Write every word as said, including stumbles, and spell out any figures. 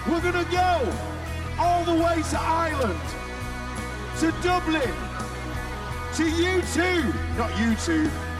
We're going to go all the way to Ireland, to Dublin, to U two, not YouTube,